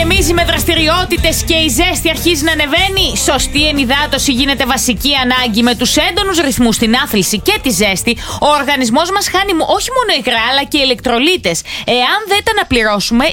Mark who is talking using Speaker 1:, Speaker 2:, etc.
Speaker 1: γεμίζει με δραστηριότητες και η ζέστη αρχίζει να ανεβαίνει. Σωστή ενυδάτωση γίνεται βασική ανάγκη. Με τους έντονους ρυθμούς στην άθληση και τη ζέστη, ο οργανισμός μας χάνει όχι μόνο υγρά αλλά και ηλεκτρολίτες. Εάν δεν τα αναπληρώσουμε,